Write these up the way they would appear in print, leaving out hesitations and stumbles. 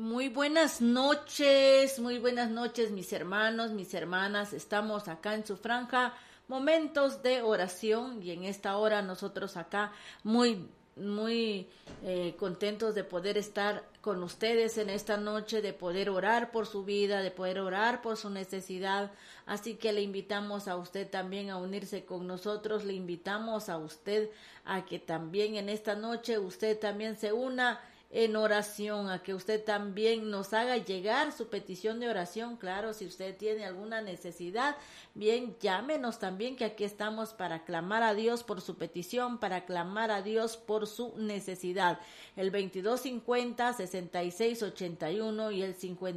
Muy buenas noches mis hermanos, mis hermanas. Estamos acá en su franja Momentos de Oración y en esta hora nosotros acá muy contentos de poder estar con ustedes en esta noche, de poder orar por su vida, de poder orar por su necesidad. Así que le invitamos a usted también a unirse con nosotros, le invitamos a usted a que también en esta noche usted también se una en oración, a que usted también nos haga llegar su petición de oración. Claro, si usted tiene alguna necesidad, bien, llámenos también, que aquí estamos para clamar a Dios por su petición, para clamar a Dios por su necesidad. El 2250-6681 y el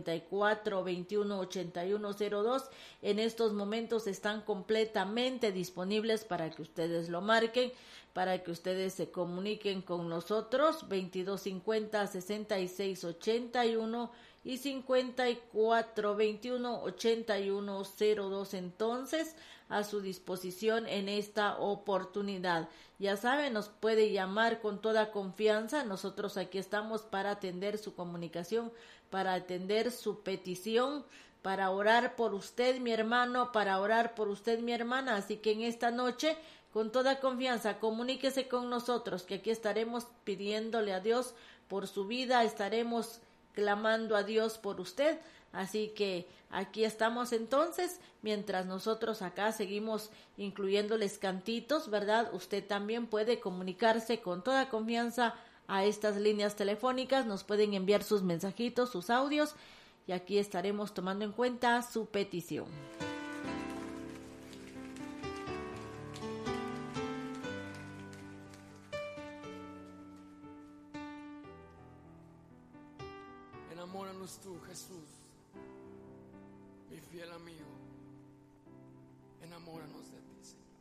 5421-8102 en estos momentos están completamente disponibles para que ustedes lo marquen, para que ustedes se comuniquen con nosotros. 2250-6681 y 5421-8102, entonces a su disposición en esta oportunidad. Ya saben, nos puede llamar con toda confianza. Nosotros aquí estamos para atender su comunicación, para atender su petición, para orar por usted, mi hermano, para orar por usted, mi hermana. Así que en esta noche, con toda confianza, comuníquese con nosotros, que aquí estaremos pidiéndole a Dios por su vida, estaremos clamando a Dios por usted. Así que aquí estamos entonces, mientras nosotros acá seguimos incluyéndoles cantitos, ¿verdad? Usted también puede comunicarse con toda confianza a estas líneas telefónicas, nos pueden enviar sus mensajitos, sus audios, y aquí estaremos tomando en cuenta su petición. Enamóranos tú, Jesús, mi fiel amigo. Enamóranos de ti, Señor.